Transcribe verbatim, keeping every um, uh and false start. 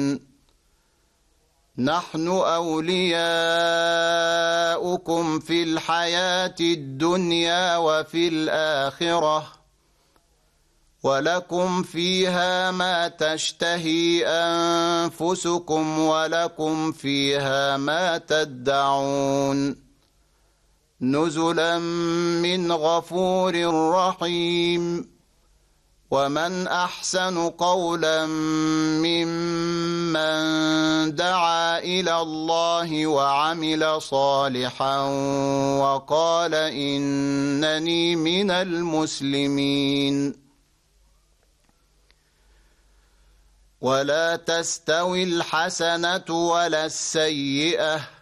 تدعون نحن أولياؤكم في الحياة الدنيا وفي الآخرة ولكم فيها ما تشتهي أنفسكم ولكم فيها ما تدعون نزلا من غفور رحيم ومن أحسن قولا ممن دعا إلى الله وعمل صالحا وقال إنني من المسلمين ولا تستوي الحسنة ولا السيئة